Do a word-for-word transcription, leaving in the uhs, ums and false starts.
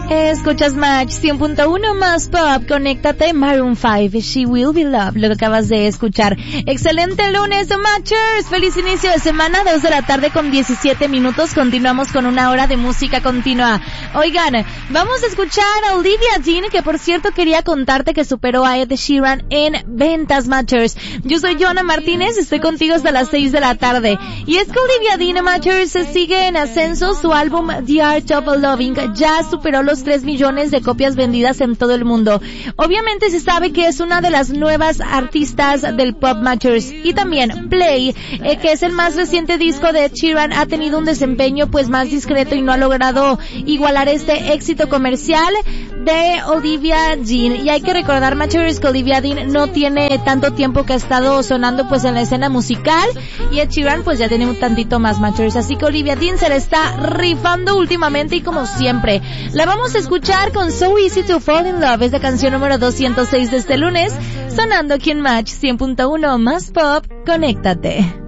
Escuchas Match cien punto uno más pop, conéctate, Maroon cinco, She Will Be Loved, lo que acabas de escuchar. Excelente lunes, Matchers, feliz inicio de semana, dos de la tarde con diecisiete minutos, continuamos con una hora de música continua. Oigan, vamos a escuchar a Olivia Dean, que por cierto quería contarte que superó a Ed Sheeran en ventas, Matchers. Yo soy Joana Martínez, estoy contigo hasta las seis de la tarde. Y es que Olivia Dean, Matchers, sigue en ascenso, su álbum The Art of Loving ya superó los tres millones de copias vendidas en todo el mundo. Obviamente se sabe que es una de las nuevas artistas del pop, Matchers. Y también Play, eh, que es el más reciente disco de Ed Sheeran, ha tenido un desempeño pues más discreto y no ha logrado igualar este éxito comercial de Olivia Dean. Y hay que recordar, Matchers, que Olivia Dean no tiene tanto tiempo que ha estado sonando pues en la escena musical, y Ed Sheeran pues ya tiene un tantito más, Matchers. Así que Olivia Dean se le está rifando últimamente, y como siempre la vamos a escuchar con So Easy to Fall in Love, es la canción número doscientos seis de este lunes, sonando aquí en Match cien punto uno más pop, conéctate.